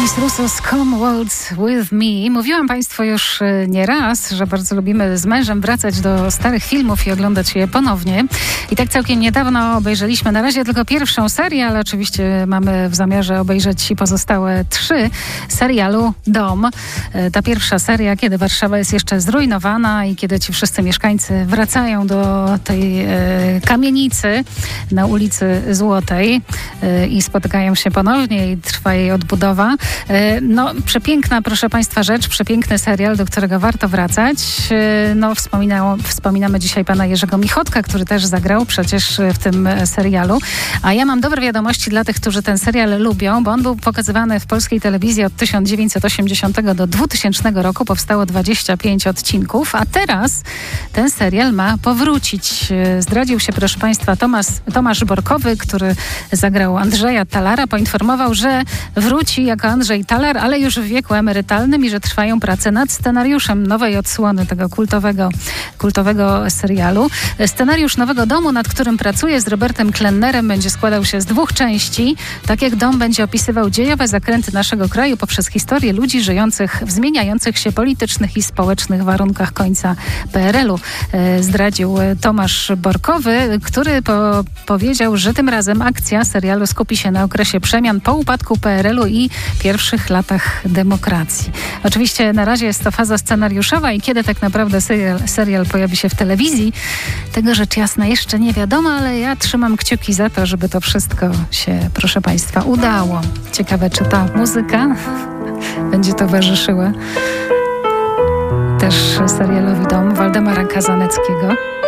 Denis Roussos, Come Waltz With Me. Mówiłam Państwu już nie raz, że bardzo lubimy z mężem wracać do starych filmów i oglądać je ponownie. I tak całkiem niedawno obejrzeliśmy na razie tylko pierwszą serię, ale oczywiście mamy w zamiarze obejrzeć pozostałe 3 serialu Dom. Ta pierwsza seria, kiedy Warszawa jest jeszcze zrujnowana i kiedy ci wszyscy mieszkańcy wracają do tej kamienicy na ulicy Złotej i spotykają się ponownie i trwa jej odbudowa. No, przepiękna, proszę Państwa, rzecz, przepiękny serial, do którego warto wracać. No, wspominamy dzisiaj pana Jerzego Michotka, który też zagrał przecież w tym serialu. A ja mam dobre wiadomości dla tych, którzy ten serial lubią, bo on był pokazywany w polskiej telewizji od 1980 do 2000 roku. Powstało 25 odcinków, a teraz ten serial ma powrócić. Zdradził się, proszę Państwa, Tomasz Borkowy, który zagrał Andrzeja Talara, poinformował, że wróci jako Andrzej Talar, ale już w wieku emerytalnym i że trwają prace nad scenariuszem nowej odsłony tego kultowego serialu. Scenariusz Nowego Domu, nad którym pracuje z Robertem Klennerem, będzie składał się z 2 części. Tak jak Dom będzie opisywał dziejowe zakręty naszego kraju poprzez historię ludzi żyjących w zmieniających się politycznych i społecznych warunkach końca PRL-u. Zdradził Tomasz Borkowy, który powiedział, że tym razem akcja serialu skupi się na okresie przemian po upadku PRL-u i pierwszych latach demokracji. Oczywiście na razie jest to faza scenariuszowa i kiedy tak naprawdę serial pojawi się w telewizji, tego rzecz jasna jeszcze nie wiadomo, ale ja trzymam kciuki za to, żeby to wszystko się, proszę Państwa, udało. Ciekawe, czy ta muzyka będzie towarzyszyła też serialowi Dom Waldemara Kazaneckiego.